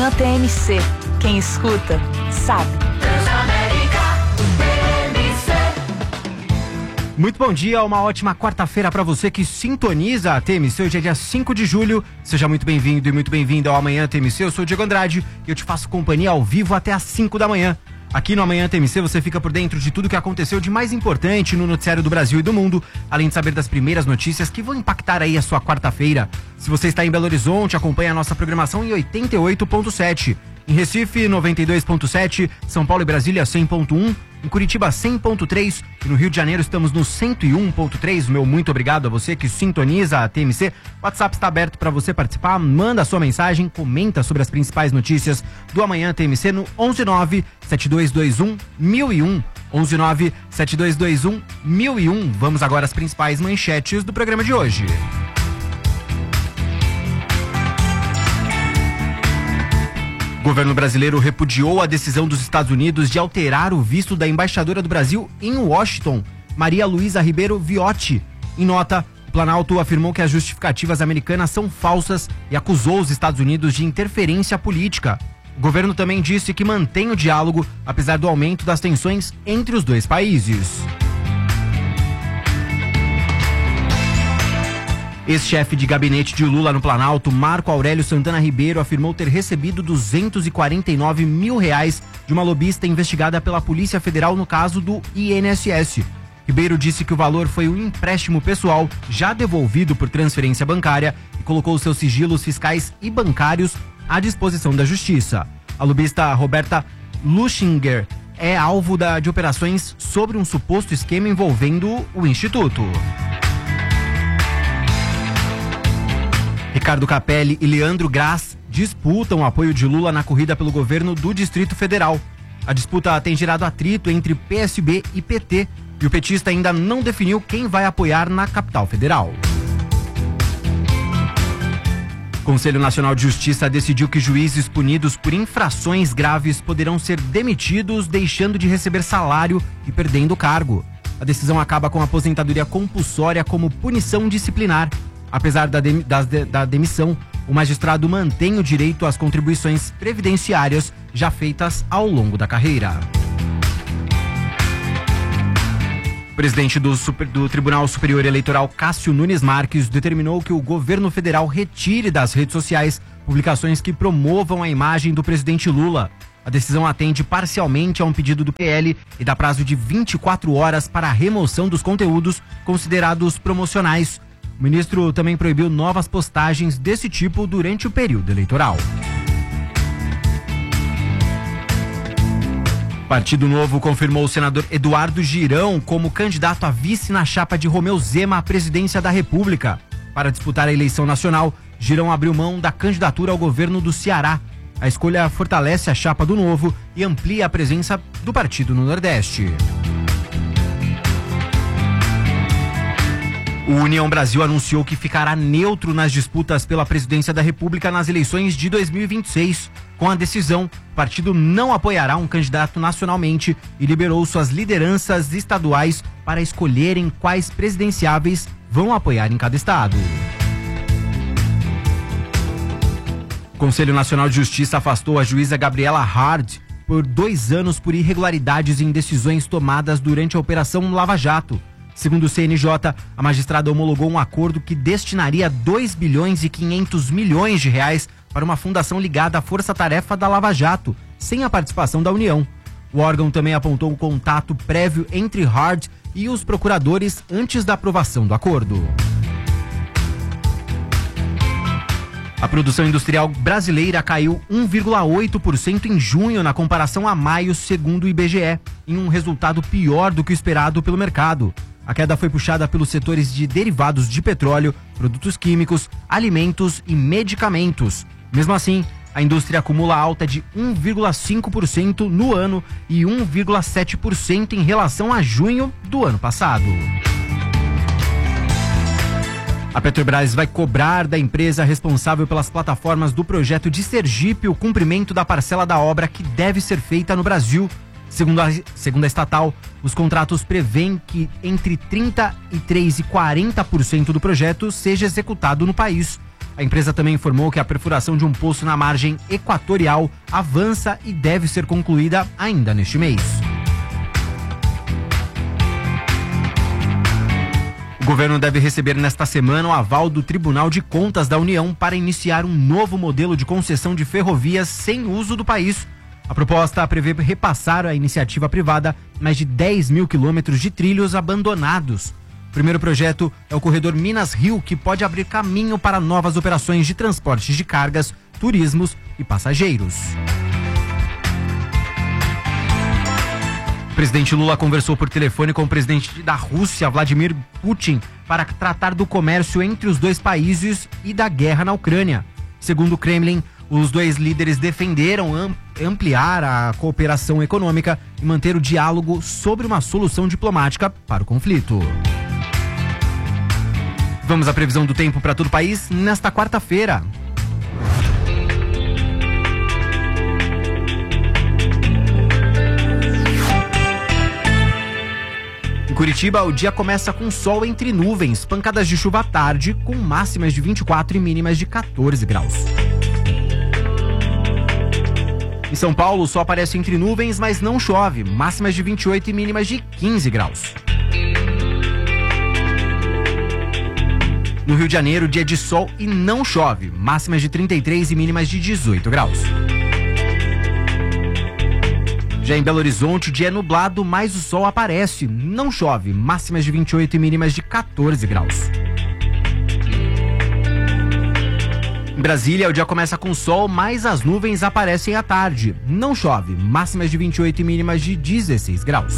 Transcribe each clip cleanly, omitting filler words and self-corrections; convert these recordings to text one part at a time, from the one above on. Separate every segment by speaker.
Speaker 1: Manhã TMC. Quem escuta, sabe.
Speaker 2: Muito bom dia, uma ótima quarta-feira para você que sintoniza a TMC. Hoje é dia 5 de julho. Seja muito bem-vindo e muito bem-vinda ao Amanhã TMC. Eu sou o Diego Andrade e eu te faço companhia ao vivo até às 5 da manhã. Aqui no Amanhã TMC você fica por dentro de tudo que aconteceu de mais importante no noticiário do Brasil e do mundo, além de saber das primeiras notícias que vão impactar aí a sua quarta-feira. Se você está em Belo Horizonte, acompanhe a nossa programação em 88.7. Em Recife, 92.7, São Paulo e Brasília, 100.1, em Curitiba, 100.3 e no Rio de Janeiro estamos no 101.3. Meu muito obrigado a você que sintoniza a TMC. O WhatsApp está aberto para você participar, manda a sua mensagem, comenta sobre as principais notícias do Amanhã TMC no 119-7221-1001. 119-7221-1001. Vamos agora às principais manchetes do programa de hoje. O governo brasileiro repudiou a decisão dos Estados Unidos de alterar o visto da embaixadora do Brasil em Washington, Maria Luísa Ribeiro Viotti. Em nota, o Planalto afirmou que as justificativas americanas são falsas e acusou os Estados Unidos de interferência política. O governo também disse que mantém o diálogo, apesar do aumento das tensões entre os dois países. Ex-chefe de gabinete de Lula no Planalto, Marco Aurélio Santana Ribeiro, afirmou ter recebido R$249 mil de uma lobista investigada pela Polícia Federal no caso do INSS. Ribeiro disse que o valor foi um empréstimo pessoal já devolvido por transferência bancária e colocou seus sigilos fiscais e bancários à disposição da Justiça. A lobista Roberta Luchinger é alvo de operações sobre um suposto esquema envolvendo o Instituto. Ricardo Capelli e Leandro Graz disputam o apoio de Lula na corrida pelo governo do Distrito Federal. A disputa tem gerado atrito entre PSB e PT e o petista ainda não definiu quem vai apoiar na capital federal. O Conselho Nacional de Justiça decidiu que juízes punidos por infrações graves poderão ser demitidos, deixando de receber salário e perdendo o cargo. A decisão acaba com a aposentadoria compulsória como punição disciplinar. Apesar da demissão, o magistrado mantém o direito às contribuições previdenciárias já feitas ao longo da carreira. O presidente do Tribunal Superior Eleitoral, Cássio Nunes Marques, determinou que o governo federal retire das redes sociais publicações que promovam a imagem do presidente Lula. A decisão atende parcialmente a um pedido do PL e dá prazo de 24 horas para a remoção dos conteúdos considerados promocionais. O ministro também proibiu novas postagens desse tipo durante o período eleitoral. O Partido Novo confirmou o senador Eduardo Girão como candidato a vice na chapa de Romeu Zema à presidência da República. Para disputar a eleição nacional, Girão abriu mão da candidatura ao governo do Ceará. A escolha fortalece a chapa do Novo e amplia a presença do partido no Nordeste. O União Brasil anunciou que ficará neutro nas disputas pela presidência da República nas eleições de 2026. Com a decisão, o partido não apoiará um candidato nacionalmente e liberou suas lideranças estaduais para escolherem quais presidenciáveis vão apoiar em cada estado. O Conselho Nacional de Justiça afastou a juíza Gabriela Hard por 2 anos por irregularidades em decisões tomadas durante a Operação Lava Jato. Segundo o CNJ, a magistrada homologou um acordo que destinaria 2 bilhões e 500 milhões de reais para uma fundação ligada à Força-Tarefa da Lava Jato, sem a participação da União. O órgão também apontou um contato prévio entre Hard e os procuradores antes da aprovação do acordo. A produção industrial brasileira caiu 1,8% em junho na comparação a maio, segundo o IBGE, em um resultado pior do que o esperado pelo mercado. A queda foi puxada pelos setores de derivados de petróleo, produtos químicos, alimentos e medicamentos. Mesmo assim, a indústria acumula alta de 1,5% no ano e 1,7% em relação a junho do ano passado. A Petrobras vai cobrar da empresa responsável pelas plataformas do projeto de Sergipe o cumprimento da parcela da obra que deve ser feita no Brasil. Segundo a estatal, os contratos prevêem que entre 33% e 40% do projeto seja executado no país. A A empresa também informou que a perfuração de um poço na margem equatorial avança e deve ser concluída ainda neste mês. O governo deve receber nesta semana o aval do Tribunal de Contas da União para iniciar um novo modelo de concessão de ferrovias sem uso do país. A proposta prevê repassar à iniciativa privada mais de 10 mil quilômetros de trilhos abandonados. O primeiro projeto é o corredor Minas-Rio, que pode abrir caminho para novas operações de transporte de cargas, turismos e passageiros. O presidente Lula conversou por telefone com o presidente da Rússia, Vladimir Putin, para tratar do comércio entre os dois países e da guerra na Ucrânia. Segundo o Kremlin, os dois líderes defenderam ampliar a cooperação econômica e manter o diálogo sobre uma solução diplomática para o conflito. Vamos à previsão do tempo para todo o país nesta quarta-feira. Em Curitiba, o dia começa com sol entre nuvens, pancadas de chuva à tarde, com máximas de 24 e mínimas de 14 graus. Em São Paulo, o sol aparece entre nuvens, mas não chove, máximas de 28 e mínimas de 15 graus. No Rio de Janeiro, dia de sol e não chove, máximas de 33 e mínimas de 18 graus. Já em Belo Horizonte, o dia é nublado, mas o sol aparece, não chove, máximas de 28 e mínimas de 14 graus. Em Brasília, o dia começa com sol, mas as nuvens aparecem à tarde, não chove, máximas de 28 e mínimas de 16 graus.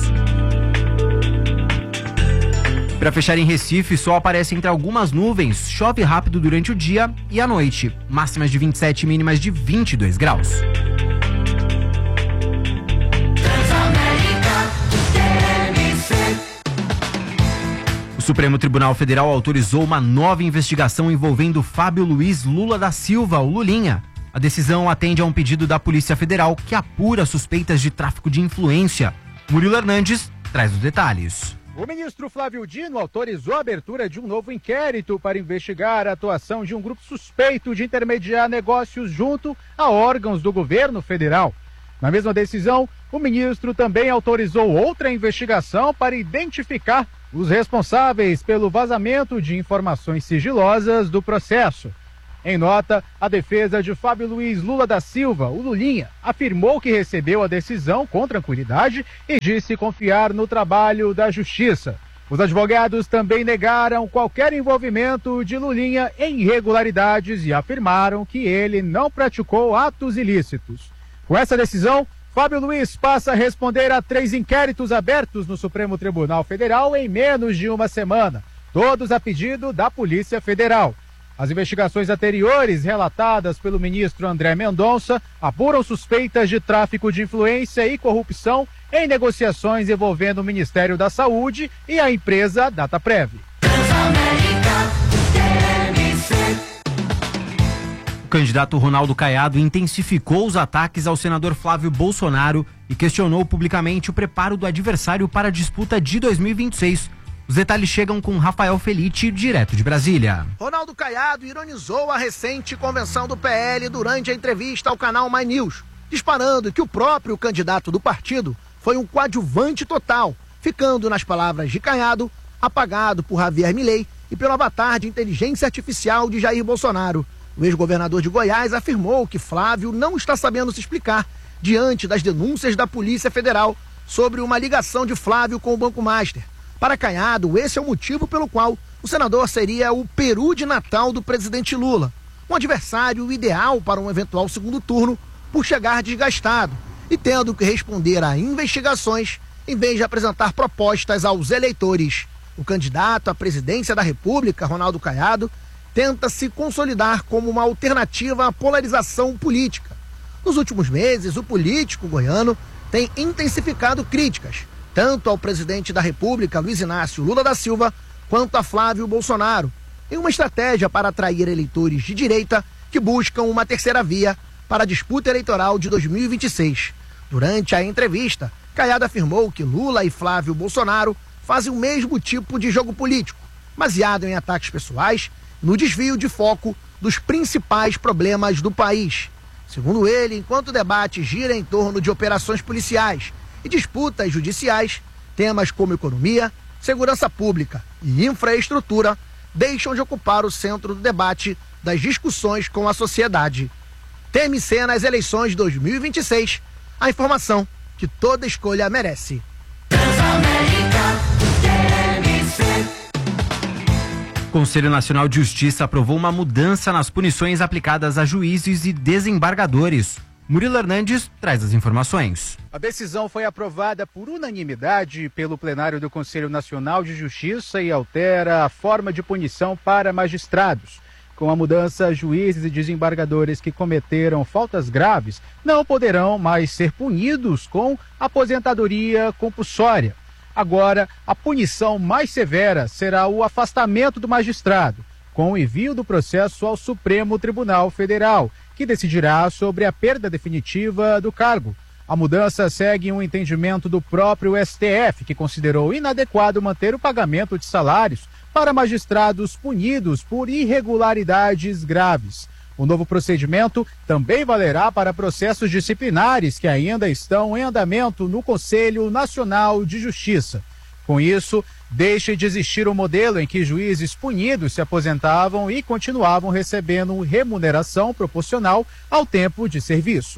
Speaker 2: Para fechar em Recife, sol aparece entre algumas nuvens, chove rápido durante o dia e à noite, máximas de 27 e mínimas de 22 graus. O Supremo Tribunal Federal autorizou uma nova investigação envolvendo Fábio Luiz Lula da Silva, o Lulinha. A decisão atende a um pedido da Polícia Federal que apura suspeitas de tráfico de influência. Murilo Hernandes traz os detalhes.
Speaker 3: O ministro Flávio Dino autorizou a abertura de um novo inquérito para investigar a atuação de um grupo suspeito de intermediar negócios junto a órgãos do governo federal. Na mesma decisão, o ministro também autorizou outra investigação para identificar os responsáveis pelo vazamento de informações sigilosas do processo. Em nota, a defesa de Fábio Luiz Lula da Silva, o Lulinha, afirmou que recebeu a decisão com tranquilidade e disse confiar no trabalho da Justiça. Os advogados também negaram qualquer envolvimento de Lulinha em irregularidades e afirmaram que ele não praticou atos ilícitos. Com essa decisão, Fábio Luiz passa a responder a 3 inquéritos abertos no Supremo Tribunal Federal em menos de uma semana, todos a pedido da Polícia Federal. As investigações anteriores, relatadas pelo ministro André Mendonça, apuram suspeitas de tráfico de influência e corrupção em negociações envolvendo o Ministério da Saúde e a empresa Dataprev.
Speaker 2: O candidato Ronaldo Caiado intensificou os ataques ao senador Flávio Bolsonaro e questionou publicamente o preparo do adversário para a disputa de 2026. Os detalhes chegam com Rafael Felitti, direto de Brasília.
Speaker 4: Ronaldo Caiado ironizou a recente convenção do PL durante a entrevista ao canal My News, disparando que o próprio candidato do partido foi um coadjuvante total, ficando, nas palavras de Caiado, apagado por Javier Milei e pelo avatar de inteligência artificial de Jair Bolsonaro. O ex-governador de Goiás afirmou que Flávio não está sabendo se explicar diante das denúncias da Polícia Federal sobre uma ligação de Flávio com o Banco Master. Para Caiado, esse é o motivo pelo qual o senador seria o peru de Natal do presidente Lula, um adversário ideal para um eventual segundo turno por chegar desgastado e tendo que responder a investigações em vez de apresentar propostas aos eleitores. O candidato à presidência da República, Ronaldo Caiado, tenta se consolidar como uma alternativa à polarização política. Nos últimos meses, o político goiano tem intensificado críticas, tanto ao presidente da República, Luiz Inácio Lula da Silva, quanto a Flávio Bolsonaro, em uma estratégia para atrair eleitores de direita que buscam uma terceira via para a disputa eleitoral de 2026. Durante a entrevista, Caiado afirmou que Lula e Flávio Bolsonaro fazem o mesmo tipo de jogo político, baseado em ataques pessoais, no desvio de foco dos principais problemas do país. Segundo ele, enquanto o debate gira em torno de operações policiais e disputas judiciais, temas como economia, segurança pública e infraestrutura deixam de ocupar o centro do debate das discussões com a sociedade. TMC nas eleições de 2026, a informação que toda escolha merece.
Speaker 2: O Conselho Nacional de Justiça aprovou uma mudança nas punições aplicadas a juízes e desembargadores. Murilo Hernandes traz as informações.
Speaker 3: A decisão foi aprovada por unanimidade pelo plenário do Conselho Nacional de Justiça e altera a forma de punição para magistrados. Com a mudança, juízes e desembargadores que cometeram faltas graves não poderão mais ser punidos com aposentadoria compulsória. Agora, a punição mais severa será o afastamento do magistrado, com o envio do processo ao Supremo Tribunal Federal, que decidirá sobre a perda definitiva do cargo. A mudança segue um entendimento do próprio STF, que considerou inadequado manter o pagamento de salários para magistrados punidos por irregularidades graves. O novo procedimento também valerá para processos disciplinares que ainda estão em andamento no Conselho Nacional de Justiça. Com isso, deixa de existir o modelo em que juízes punidos se aposentavam e continuavam recebendo remuneração proporcional ao tempo de serviço.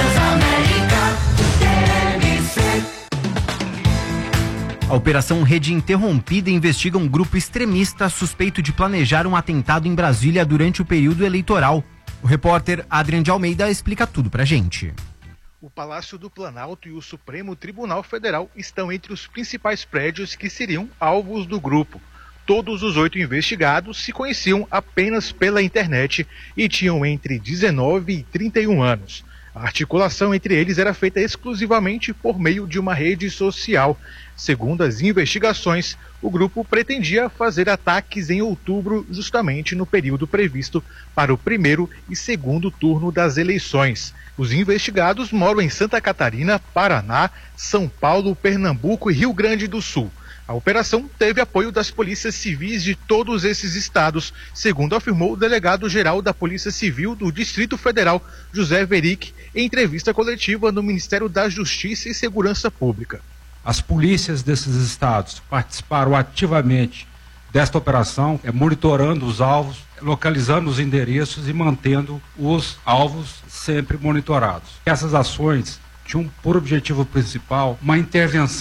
Speaker 2: A Operação Rede Interrompida investiga um grupo extremista suspeito de planejar um atentado em Brasília durante o período eleitoral. O repórter Adrian de Almeida explica tudo pra gente.
Speaker 5: O Palácio do Planalto e o Supremo Tribunal Federal estão entre os principais prédios que seriam alvos do grupo. Todos os 8 investigados se conheciam apenas pela internet e tinham entre 19 e 31 anos. A articulação entre eles era feita exclusivamente por meio de uma rede social. Segundo as investigações, o grupo pretendia fazer ataques em outubro, justamente no período previsto para o primeiro e segundo turno das eleições. Os investigados moram em Santa Catarina, Paraná, São Paulo, Pernambuco e Rio Grande do Sul. A operação teve apoio das polícias civis de todos esses estados, segundo afirmou o delegado-geral da Polícia Civil do Distrito Federal, José Veric, em entrevista coletiva no Ministério da Justiça e Segurança Pública.
Speaker 6: As polícias desses estados participaram ativamente desta operação, monitorando os alvos, localizando os endereços e mantendo os alvos sempre monitorados. Essas ações tinham por objetivo principal uma intervenção